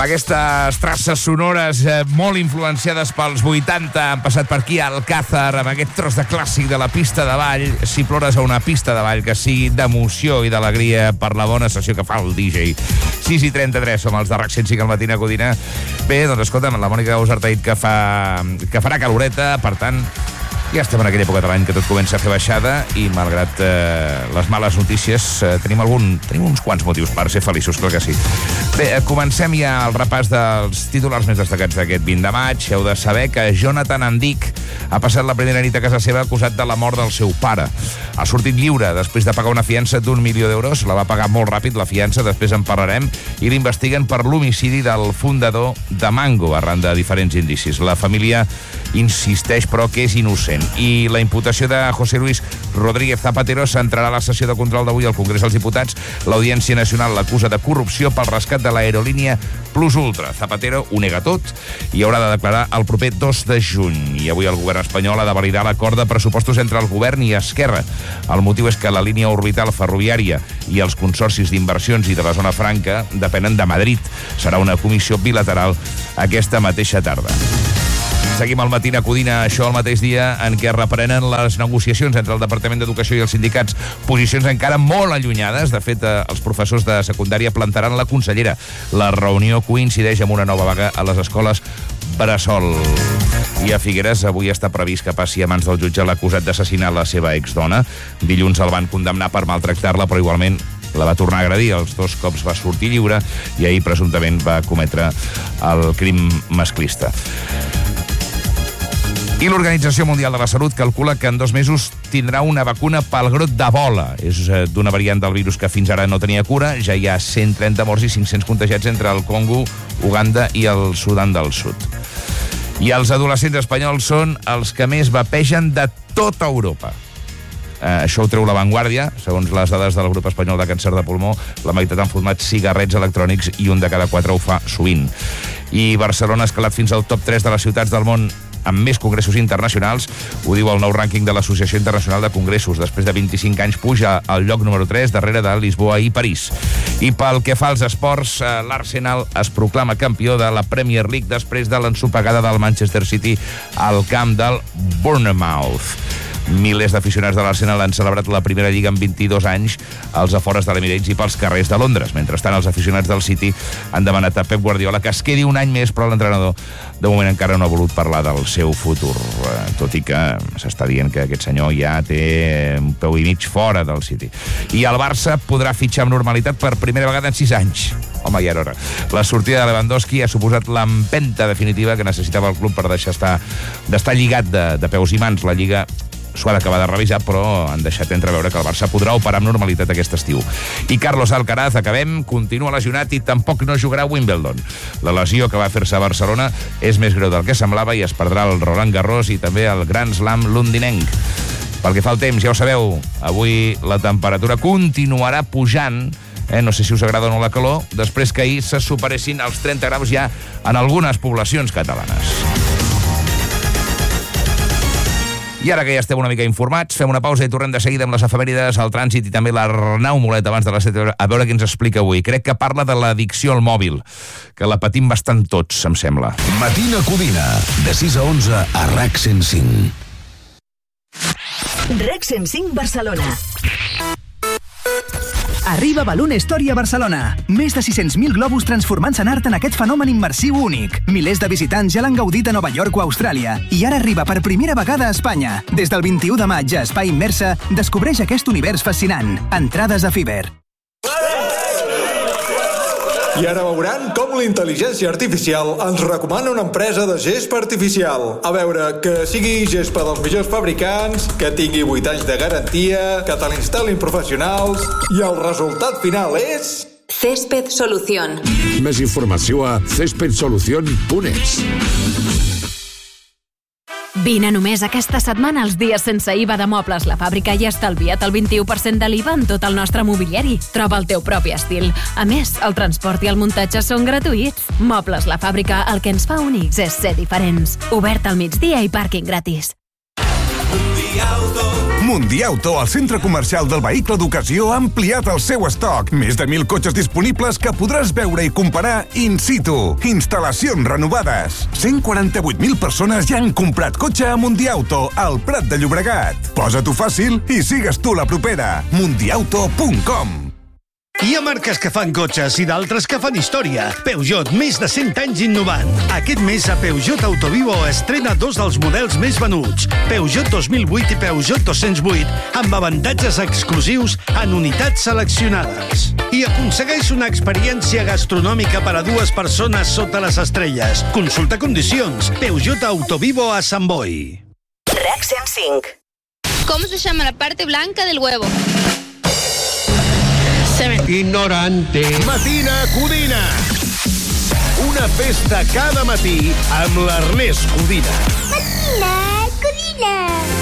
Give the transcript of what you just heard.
aquestes traces sonores molt influenciades pels 80 han passat per aquí a Alcázar amb aquest tros de clàssic de la pista de ball. Si plores a una pista de ball, que sigui d'emoció i d'alegria per la bona sessió que fa el DJ. 6:33 som els de RAC 105 al matí a Codina. Bé, doncs escolta'm, la Mònica Usart ha dit que farà caloreta, per tant, ja estem en aquella època de l'any que tot comença a fer baixada i, malgrat les males notícies, tenim uns quants motius per ser feliços, clar que sí. Bé, comencem ja el repàs dels titulars més destacats d'aquest 20 de maig. Heu de saber que Jonathan Andic ha passat la primera nit a casa seva acusat de la mort del seu pare. Ha sortit lliure després de pagar una fiança d'1 milió d'euros. La va pagar molt ràpid, la fiança, després en parlarem, i l'investiguen per l'homicidi del fundador de Mango, arran de diferents indicis. La família insisteix, però, que és innocent. I la imputació de José Luis Rodríguez Zapatero centrarà la sessió de control d'avui al Congrés dels Diputats. L'Audiència Nacional l'acusa de corrupció pel rescat de l'aerolínia Plus Ultra. Zapatero ho nega tot i haurà de declarar el proper 2 de juny. I avui el govern espanyol ha de validar l'acord de pressupostos entre el govern i Esquerra. El motiu és que la línia orbital ferroviària i els consorcis d'inversions i de la zona franca depenen de Madrid. Serà una comissió bilateral aquesta mateixa tarda. Seguim al matí a Codina, això el mateix dia en què reprenen les negociacions entre el Departament d'Educació i els sindicats, posicions encara molt allunyades. De fet, els professors de secundària plantaran la consellera. La reunió coincideix amb una nova vaga a les escoles bressol. I a Figueres avui està previst que passi a mans del jutge l'acusat d'assassinar la seva exdona. Dilluns el van condemnar per maltractar-la, però igualment la va tornar a agredir. Els 2 cops va sortir lliure i ahir presumptament va cometre el crim masclista. I l'Organització Mundial de la Salut calcula que en 2 mesos tindrà una vacuna pel grot d'Ebola. És d'una variant del virus que fins ara no tenia cura. Ja hi ha 130 morts i 500 contagiats entre el Congo, Uganda i el Sudan del Sud. I els adolescents espanyols són els que més vapegen de tota Europa. Això ho treu La Vanguardia. Segons les dades del grup espanyol de càncer de pulmó, la meitat han fumat cigarrets electrònics i 1 de cada 4 ho fa sovint. I Barcelona ha escalat fins al top 3 de les ciutats del món amb més congressos internacionals. Ho diu el nou rànquing de l'Associació Internacional de Congressos. Després de 25 anys puja al lloc número 3, darrere de Lisboa i París. I pel que fa als esports, l'Arsenal es proclama campió de la Premier League després de l'ensopegada del Manchester City al camp del Bournemouth. Milers d'aficionats de l'Arsenal han celebrat la primera lliga en 22 anys als afores de l'Emirates i pels carrers de Londres. Mentrestant, els aficionats del City han demanat a Pep Guardiola que es quedi un any més, però l'entrenador de moment encara no ha volut parlar del seu futur, tot i que s'està dient que aquest senyor ja té un peu i mig fora del City. I el Barça podrà fitxar amb normalitat per primera vegada en 6 anys. Home, ja era hora. La sortida de Lewandowski ha suposat l'empenta definitiva que necessitava el club per deixar d'estar lligat de peus i mans. La Lliga s'ho ha d'acabar de revisar, però han deixat entreveure que el Barça podrà operar amb normalitat aquest estiu. I Carlos Alcaraz, acabem, continua lesionat i tampoc no jugarà a Wimbledon. La lesió que va fer-se a Barcelona és més greu del que semblava i es perdrà el Roland Garros i també el Grand Slam londinenc. Pel que fa al temps, ja ho sabeu, avui la temperatura continuarà pujant. No sé si us agrada o no la calor, després que ahir se superessin els 30 graus ja en algunes poblacions catalanes. I ara que ja estem una mica informats, fem una pausa i tornem de seguida amb les efemèrides, el trànsit i també l'Arnau Molet abans de les 7, a veure què ens explica avui. Crec que parla de l'addicció al mòbil, que la patim bastant tots, em sembla. Matina Codina, de 6 a 11 a RAC 105. RAC 105 Barcelona. Arriba Balloon Story a Barcelona. Més de 600.000 globus transformant-se en art en aquest fenomen immersiu únic. Milers de visitants ja l'han gaudit a Nova York o Austràlia. I ara arriba per primera vegada a Espanya. Des del 21 de maig a Espai Immersa, descobreix aquest univers fascinant. Entrades a Fiverr. I ara veuran com la intel·ligència artificial ens recomana una empresa de gespa artificial. A veure, que sigui gespa dels millors fabricants, que tingui 8 anys de garantia, que te l'instal·lin professionals, i el resultat final és... Césped Solución. Més informació a cespedsolucion.es. Vine només aquesta setmana als dies sense IVA de Mobles La Fàbrica i estalvia't el 21% de l'IVA en tot el nostre mobiliari. Troba el teu propi estil. A més, el transport i el muntatge són gratuïts. Mobles La Fàbrica, el que ens fa únics és ser diferents. Obert al migdia i pàrquing gratis. Mundiauto, el centre comercial del vehicle d'ocasió, ha ampliat el seu estoc. Més de 1.000 cotxes disponibles que podràs veure i comparar in situ. Instal·lacions renovades. 148.000 persones ja han comprat cotxe a Mundiauto, al Prat de Llobregat. Posa-t'ho fàcil i sigues tu la propera. Mundiauto.com. Hi ha marques que fan cotxes i d'altres que fan història. Peugeot, més de 100 anys innovant. Aquest mes a Peugeot Autovivo estrena 2 dels models més venuts. Peugeot 2008 i Peugeot 208, amb avantatges exclusius en unitats seleccionades. I aconsegueix una experiència gastronòmica per a 2 persones sota les estrelles. Consulta condicions. Peugeot Autovivo a Sant Boi. RAC 105. ¿Cómo se llama la parte blanca del huevo? Ignorante. Matina Codina. Una festa cada matí amb l'Ernest Codina. Matina Codina.